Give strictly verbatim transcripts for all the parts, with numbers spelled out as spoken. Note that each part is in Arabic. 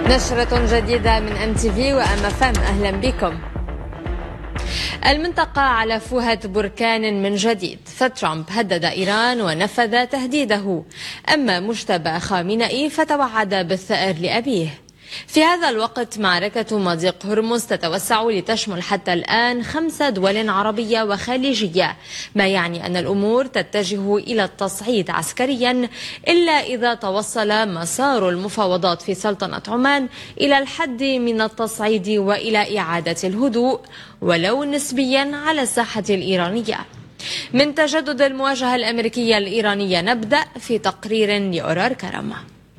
نشرة جديدة من ام تي في وام اف ام، اهلا بكم. المنطقة على فوهة بركان من جديد، فترامب هدد إيران ونفذ تهديده، أما مجتبى خامنئي فتوعد بالثأر لأبيه. في هذا الوقت معركة مضيق هرمز تتوسع لتشمل حتى الآن خمس دول عربية وخليجية، ما يعني أن الأمور تتجه إلى التصعيد عسكريا، إلا إذا توصل مسار المفاوضات في سلطنة عمان إلى الحد من التصعيد وإلى إعادة الهدوء ولو نسبيا على الساحة الإيرانية. من تجدد المواجهة الأمريكية الإيرانية نبدأ في تقرير لأورار كرم.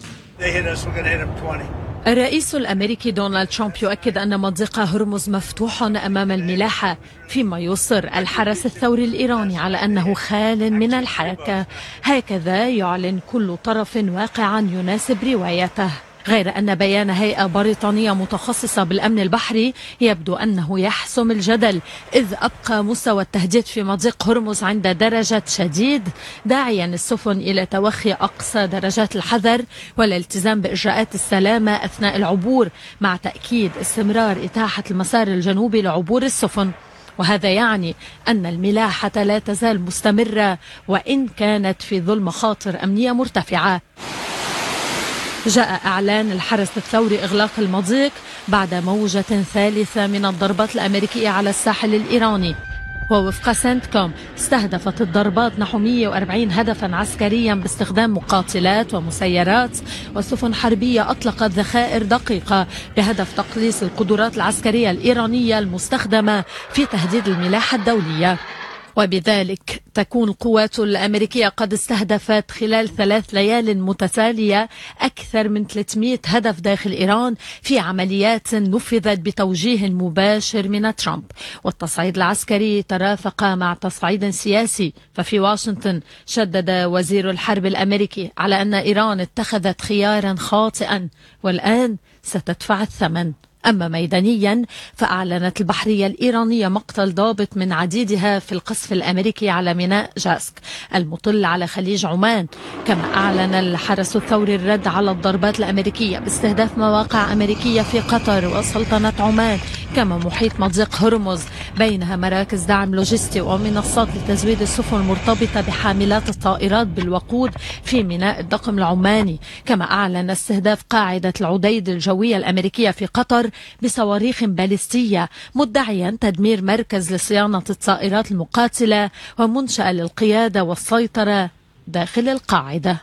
الرئيس الأمريكي دونالد ترامب يؤكد أن مضيق هرمز مفتوح أمام الملاحة، فيما يصر الحرس الثوري الإيراني على أنه خال من الحركة. هكذا يعلن كل طرف واقعا يناسب روايته، غير أن بيان هيئة بريطانية متخصصة بالأمن البحري يبدو أنه يحسم الجدل، إذ أبقى مستوى التهديد في مضيق هرمز عند درجة شديد، داعيا السفن إلى توخي أقصى درجات الحذر والالتزام بإجراءات السلامة أثناء العبور، مع تأكيد استمرار إتاحة المسار الجنوبي لعبور السفن. وهذا يعني أن الملاحة لا تزال مستمرة وإن كانت في ظل مخاطر أمنية مرتفعة. جاء إعلان الحرس الثوري إغلاق المضيق بعد موجة ثالثة من الضربات الأمريكية على الساحل الإيراني. ووفق سنتكوم استهدفت الضربات نحو مئة وأربعين هدفا عسكريا باستخدام مقاتلات ومسيرات وسفن حربية أطلقت ذخائر دقيقة بهدف تقليص القدرات العسكرية الإيرانية المستخدمة في تهديد الملاحة الدولية. وبذلك تكون القوات الأمريكية قد استهدفت خلال ثلاث ليال متتالية أكثر من ثلاثمئة هدف داخل إيران في عمليات نفذت بتوجيه مباشر من ترامب. والتصعيد العسكري ترافق مع تصعيد سياسي، ففي واشنطن شدد وزير الحرب الأمريكي على أن إيران اتخذت خيارا خاطئا والآن ستدفع الثمن. أما ميدانيا فأعلنت البحرية الإيرانية مقتل ضابط من عديدها في القصف الأمريكي على ميناء جاسك المطل على خليج عمان. كما أعلن الحرس الثوري الرد على الضربات الأمريكية باستهداف مواقع أمريكية في قطر وسلطنة عمان، كما محيط مضيق هرمز، بينها مراكز دعم لوجستي ومنصات لتزويد السفن المرتبطة بحاملات الطائرات بالوقود في ميناء الدقم العماني. كما أعلن استهداف قاعدة العديد الجوية الأمريكية في قطر بصواريخ باليستية، مدعيا تدمير مركز لصيانة الطائرات المقاتلة ومنشأة للقيادة والسيطرة داخل القاعدة.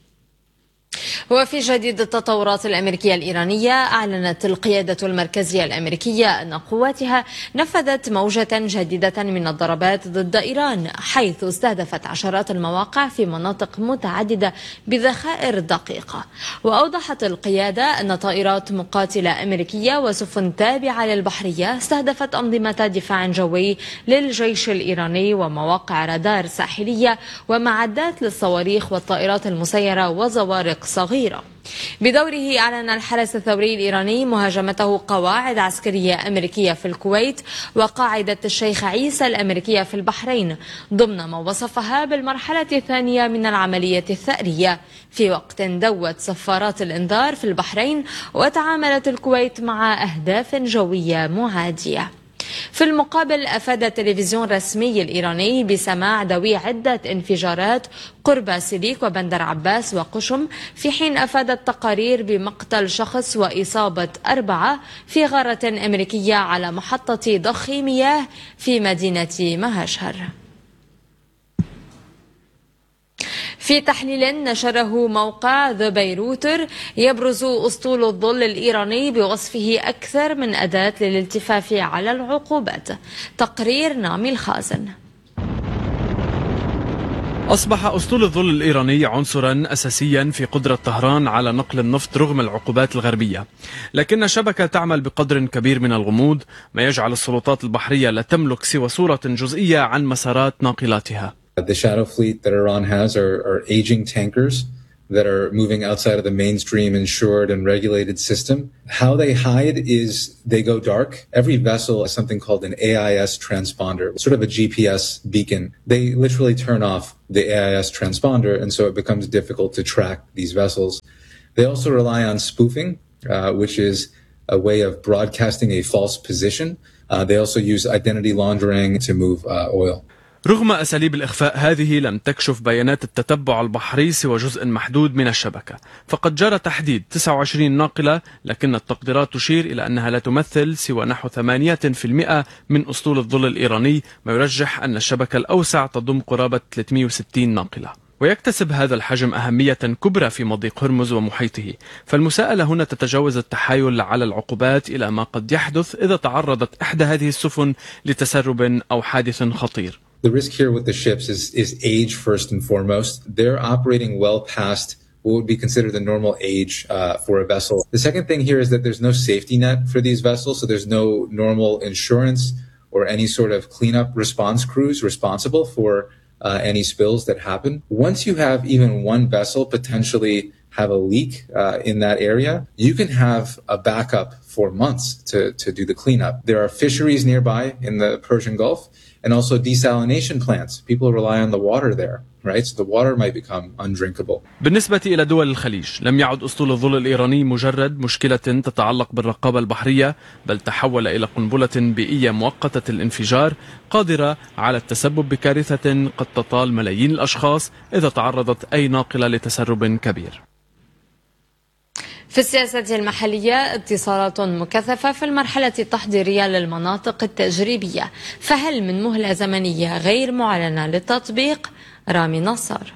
وفي جديد التطورات الأمريكية الإيرانية، أعلنت القيادة المركزية الأمريكية أن قواتها نفذت موجة جديدة من الضربات ضد إيران، حيث استهدفت عشرات المواقع في مناطق متعددة بذخائر دقيقة. وأوضحت القيادة أن طائرات مقاتلة أمريكية وسفن تابعة للبحرية استهدفت أنظمة دفاع جوي للجيش الإيراني ومواقع رادار ساحلية ومعدات للصواريخ والطائرات المسيرة وزوارق صغيرة. بدوره أعلن الحرس الثوري الإيراني مهاجمته قواعد عسكرية أمريكية في الكويت وقاعدة الشيخ عيسى الأمريكية في البحرين، ضمن ما وصفها بالمرحلة الثانية من العملية الثأرية، في وقت دوت سفارات الإنذار في البحرين وتعاملت الكويت مع أهداف جوية معادية. في المقابل أفاد التلفزيون الرسمي الإيراني بسماع دوي عدة انفجارات قرب سليك وبندر عباس وقشم، في حين أفادت تقارير بمقتل شخص وإصابة أربعة في غارة أمريكية على محطة ضخ مياه في مدينة مهشهر. في تحليل نشره موقع ذا بيروتر، يبرز أسطول الظل الإيراني بوصفه أكثر من أداة للالتفاف على العقوبات. تقرير نامي الخازن. أصبح أسطول الظل الإيراني عنصرا أساسيا في قدرة طهران على نقل النفط رغم العقوبات الغربية، لكن الشبكة تعمل بقدر كبير من الغموض، ما يجعل السلطات البحرية لا تملك سوى صورة جزئية عن مسارات ناقلاتها. The shadow fleet that Iran has are, are aging tankers that are moving outside of the mainstream insured and regulated system. How they hide is they go dark. Every vessel has something called an A I S transponder, sort of a G P S beacon. They literally turn off the A I S transponder, and so it becomes difficult to track these vessels. They also rely on spoofing. uh, which is a way of broadcasting a false position. Uh, they also use identity laundering to move uh, oil. رغم أساليب الإخفاء هذه لم تكشف بيانات التتبع البحري سوى جزء محدود من الشبكة، فقد جرى تحديد تسعة وعشرين ناقلة، لكن التقديرات تشير إلى أنها لا تمثل سوى نحو ثمانية بالمئة من أسطول الظل الإيراني، ما يرجح أن الشبكة الأوسع تضم قرابة ثلاثمئة وستين ناقلة. ويكتسب هذا الحجم أهمية كبرى في مضيق هرمز ومحيطه، فالمساءلة هنا تتجاوز التحايل على العقوبات إلى ما قد يحدث إذا تعرضت إحدى هذه السفن لتسرب أو حادث خطير. The risk here with the ships is, is age first and foremost. They're operating well past what would be considered the normal age uh, for a vessel. The second thing here is that there's no safety net for these vessels, so there's no normal insurance or any sort of cleanup response crews responsible for uh, any spills that happen. Once you have even one vessel potentially have a leak uh, in that area, you can have a backup for months to, to do the cleanup. There are fisheries nearby in the Persian Gulf, and also desalination plants. People rely on the water there, right? So the water might become undrinkable. بالنسبة إلى دول الخليج، لم يعد أسطول الظل الإيراني مجرد مشكلة تتعلق بالرقابة البحرية، بل تحول إلى قنبلة بيئية مؤقتة الانفجار قادرة على التسبب بكارثة قد تطال ملايين الأشخاص إذا تعرضت أي ناقلة لتسرب كبير. في السياسة المحلية اتصالات مكثفة في المرحلة التحضيرية للمناطق التجريبية، فهل من مهلة زمنية غير معلنة للتطبيق؟ رامي نصر.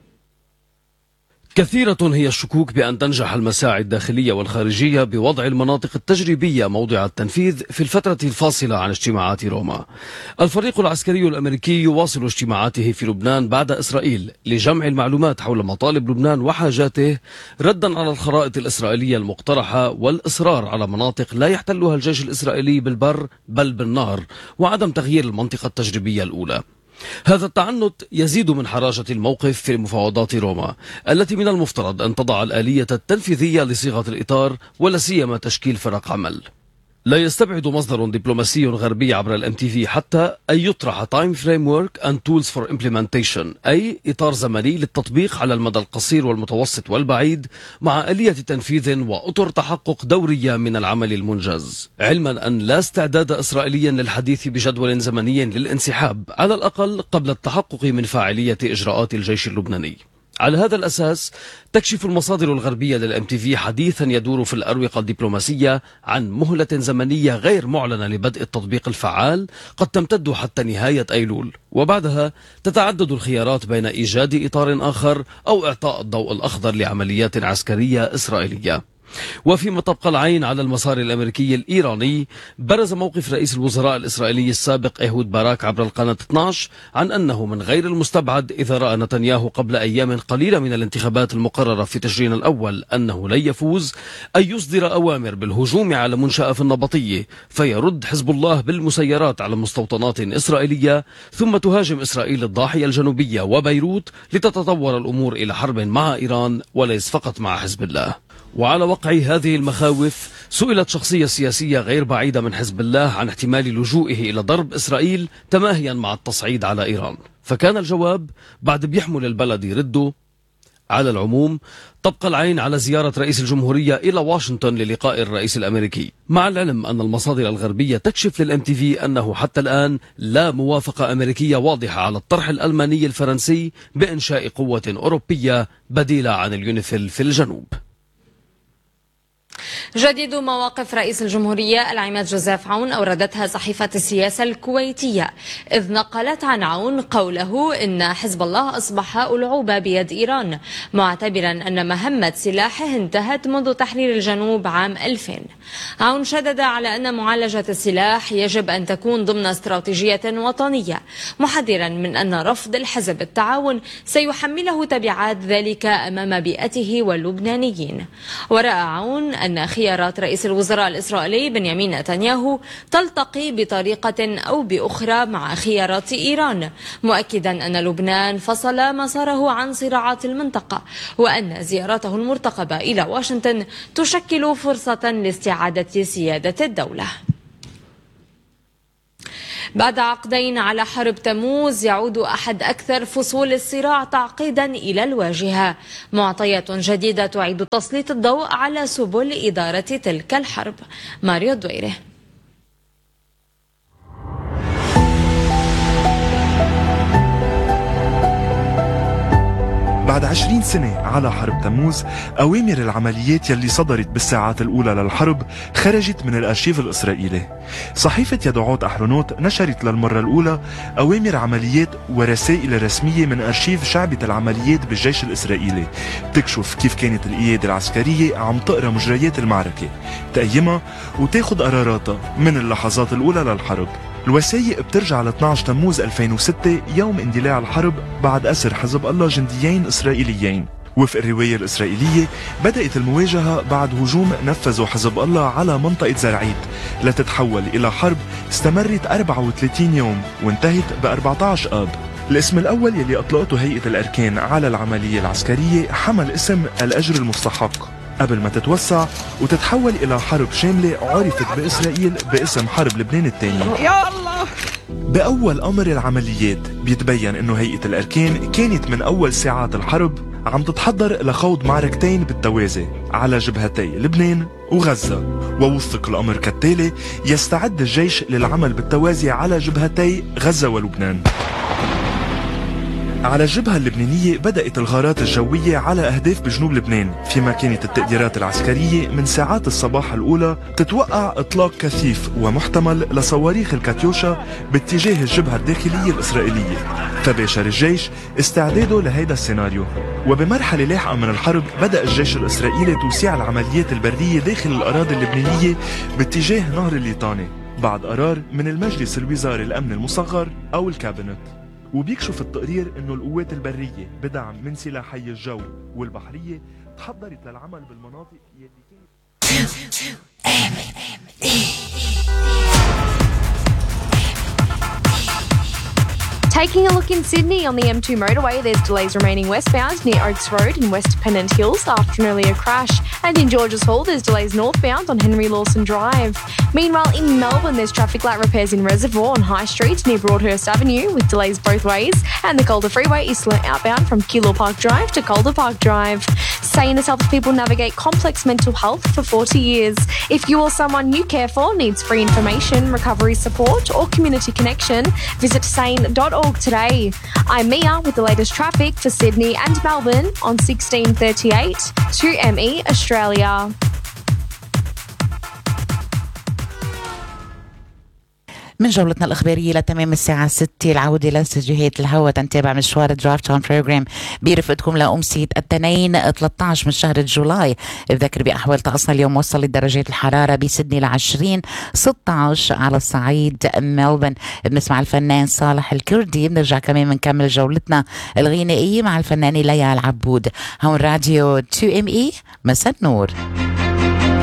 كثيرة هي الشكوك بأن تنجح المساعي الداخلية والخارجية بوضع المناطق التجريبية موضع التنفيذ في الفترة الفاصلة عن اجتماعات روما. الفريق العسكري الأمريكي يواصل اجتماعاته في لبنان بعد إسرائيل لجمع المعلومات حول مطالب لبنان وحاجاته، ردا على الخرائط الإسرائيلية المقترحة والإصرار على مناطق لا يحتلها الجيش الإسرائيلي بالبر بل بالنار، وعدم تغيير المنطقة التجريبية الأولى. هذا التعنت يزيد من حراجة الموقف في مفاوضات روما التي من المفترض أن تضع الآلية التنفيذية لصيغة الإطار ولا سيما تشكيل فرق عمل. لا يستبعد مصدر دبلوماسي غربي عبر الام تي في حتى أن يطرح Time Framework and Tools for Implementation، أي إطار زمني للتطبيق على المدى القصير والمتوسط والبعيد، مع آلية تنفيذ وأطر تحقق دورية من العمل المنجز، علما أن لا استعداد إسرائيليا للحديث بجدول زمني للانسحاب على الأقل قبل التحقق من فاعلية إجراءات الجيش اللبناني. على هذا الأساس تكشف المصادر الغربية للام تي في حديثا يدور في الأروقة الدبلوماسية عن مهلة زمنية غير معلنة لبدء التطبيق الفعال قد تمتد حتى نهاية أيلول، وبعدها تتعدد الخيارات بين إيجاد إطار آخر أو إعطاء الضوء الأخضر لعمليات عسكرية إسرائيلية. وفيما تبقى العين على المسار الأمريكي الإيراني، برز موقف رئيس الوزراء الإسرائيلي السابق إيهود باراك عبر القناة اثني عشر عن أنه من غير المستبعد إذا رأى نتنياهو قبل أيام قليلة من الانتخابات المقررة في تشرين الأول أنه لن يفوز، أن يصدر أوامر بالهجوم على منشأة في النبطية فيرد حزب الله بالمسيرات على مستوطنات إسرائيلية، ثم تهاجم إسرائيل الضاحية الجنوبية وبيروت لتتطور الأمور إلى حرب مع إيران وليس فقط مع حزب الله. وعلى وقع هذه المخاوف سئلت شخصية سياسية غير بعيدة من حزب الله عن احتمال لجوئه إلى ضرب إسرائيل تماهيا مع التصعيد على إيران، فكان الجواب بعد بيحمل البلد يردوا. على العموم تبقى العين على زيارة رئيس الجمهورية إلى واشنطن للقاء الرئيس الأمريكي، مع العلم أن المصادر الغربية تكشف للام تي في أنه حتى الآن لا موافقة أمريكية واضحة على الطرح الألماني الفرنسي بإنشاء قوة أوروبية بديلة عن اليونيفيل في الجنوب. جديد مواقف رئيس الجمهورية العماد جوزيف عون أوردتها صحيفة السياسة الكويتية، إذ نقلت عن عون قوله إن حزب الله أصبح ألعوبة بيد إيران، معتبرا أن مهمة سلاحه انتهت منذ تحرير الجنوب عام ألفين. عون شدد على أن معالجة السلاح يجب أن تكون ضمن استراتيجية وطنية، محذرا من أن رفض الحزب التعاون سيحمله تبعات ذلك أمام بيئته واللبنانيين. ورأى عون أن خيارات رئيس الوزراء الإسرائيلي بنيامين نتنياهو تلتقي بطريقة أو بأخرى مع خيارات إيران، مؤكدا أن لبنان فصل مساره عن صراعات المنطقة، وأن زيارته المرتقبة إلى واشنطن تشكل فرصة لاستعادة سيادة الدولة. بعد عقدين على حرب تموز يعود أحد أكثر فصول الصراع تعقيدا إلى الواجهة. معطيات جديدة تعيد تسليط الضوء على سبل إدارة تلك الحرب. ماريو دويره. بعد عشرين سنة على حرب تموز، أوامر العمليات يلي صدرت بالساعات الأولى للحرب خرجت من الأرشيف الإسرائيلي. صحيفة يدعوت أحرونوت نشرت للمرة الأولى أوامر عمليات ورسائل رسمية من أرشيف شعبة العمليات بالجيش الإسرائيلي بتكشف كيف كانت القيادة العسكرية عم تقرأ مجريات المعركة، تقيمها وتاخد قراراتها من اللحظات الأولى للحرب. الوثائق بترجع ل اثني عشر تموز ألفين وستة، يوم اندلاع الحرب بعد أسر حزب الله جنديين إسرائيليين. وفق الرواية الإسرائيلية بدأت المواجهة بعد هجوم نفذه حزب الله على منطقة زرعيت لتتحول إلى حرب استمرت أربعة وثلاثين يوم وانتهت ب أربعة عشر آب. الاسم الأول يلي أطلقته هيئة الأركان على العملية العسكرية حمل اسم الأجر المستحق، قبل ما تتوسع وتتحول إلى حرب شاملة عرفت بإسرائيل باسم حرب لبنان الثانية. يا الله! بأول أمر العمليات بيتبين إنه هيئة الأركان كانت من أول ساعات الحرب عم تتحضر لخوض معركتين بالتوازي على جبهتي لبنان وغزة، ووثق الأمر كالتالي: يستعد الجيش للعمل بالتوازي على جبهتي غزة ولبنان. على الجبهة اللبنانية بدأت الغارات الجوية على أهداف بجنوب لبنان، فيما كانت التقديرات العسكرية من ساعات الصباح الأولى تتوقع إطلاق كثيف ومحتمل لصواريخ الكاتيوشا باتجاه الجبهة الداخلية الإسرائيلية. فباشر الجيش استعداده لهيدا السيناريو، وبمرحلة لاحقة من الحرب بدأ الجيش الإسرائيلي توسيع العمليات البرية داخل الأراضي اللبنانية باتجاه نهر الليطاني بعد قرار من المجلس الوزاري الأمن المصغر أو الكابينت. وبيكشف التقرير انه القوات البرية بدعم من سلاحي الجو والبحرية تحضرت للعمل بالمناطق يلي Taking a look in Sydney on the M two motorway, there's delays remaining westbound near Oaks Road in West Pennant Hills after an earlier crash. And in Georges Hall, there's delays northbound on Henry Lawson Drive. Meanwhile, in Melbourne, there's traffic light repairs in Reservoir on High Street near Broadhurst Avenue with delays both ways. And the Calder Freeway is slow outbound from Keilor Park Drive to Calder Park Drive. Sane has helped people navigate complex mental health for forty years. If you or someone you care for needs free information, recovery support or community connection, visit sane dot org today. I'm Mia with the latest traffic for Sydney and Melbourne on sixteen thirty-eight two M E Australia. من جولتنا الإخبارية لتمام الساعة ستة العودة لاستديوهات الهواء تنتابع مشوار درافت تاون بروجرام برفقتكم لأمسية الاثنين ثلاثة عشر من شهر جولاي. بذكر بأحوال طقسنا اليوم وصلت درجات الحرارة بسدني لعشرين، ستة عشر على الصعيد ملبن. بنسمع الفنان صالح الكردي. بنرجع كمان بنكمل جولتنا الغنائية مع الفنانة ليا العبود. هون راديو تو ام اي مساء النور.